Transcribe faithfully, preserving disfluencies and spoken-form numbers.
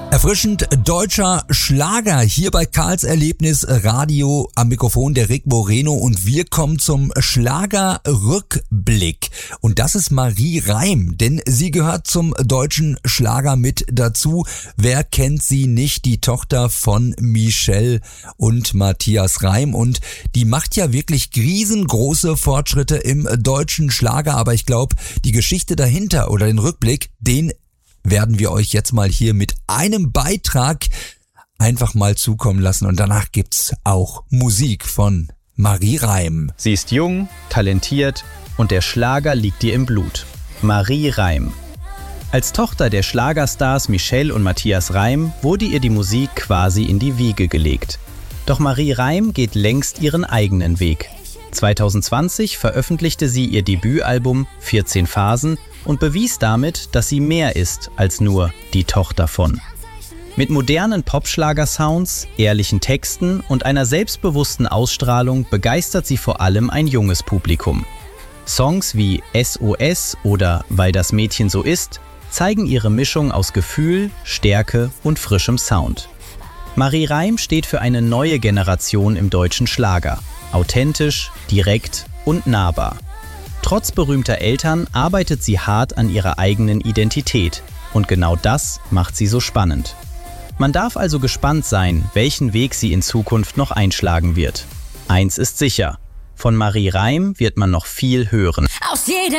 Erfrischend deutscher Schlager hier bei Karls Erlebnis Radio, am Mikrofon der Rick Moreno, und wir kommen zum Schlagerrückblick. Und das ist Marie Reim, denn sie gehört zum deutschen Schlager mit dazu. Wer kennt sie nicht? Die Tochter von Michelle und Matthias Reim, und die macht ja wirklich riesengroße Fortschritte im deutschen Schlager, aber ich glaube, die Geschichte dahinter oder den Rückblick, den werden wir euch jetzt mal hier mit einem Beitrag einfach mal zukommen lassen, und danach gibt's auch Musik von Marie Reim. Sie ist jung, talentiert und der Schlager liegt ihr im Blut. Marie Reim. Als Tochter der Schlagerstars Michelle und Matthias Reim wurde ihr die Musik quasi in die Wiege gelegt. Doch Marie Reim geht längst ihren eigenen Weg. zwanzig zwanzig veröffentlichte sie ihr Debütalbum vierzehn Phasen und bewies damit, dass sie mehr ist als nur die Tochter von. Mit modernen Popschlager-Sounds, ehrlichen Texten und einer selbstbewussten Ausstrahlung begeistert sie vor allem ein junges Publikum. Songs wie S O S oder Weil das Mädchen so ist zeigen ihre Mischung aus Gefühl, Stärke und frischem Sound. Marie Reim steht für eine neue Generation im deutschen Schlager. Authentisch, direkt und nahbar. Trotz berühmter Eltern arbeitet sie hart an ihrer eigenen Identität, und genau das macht sie so spannend. Man darf also gespannt sein, welchen Weg sie in Zukunft noch einschlagen wird. Eins ist sicher: von Marie Reim wird man noch viel hören. Aus jedem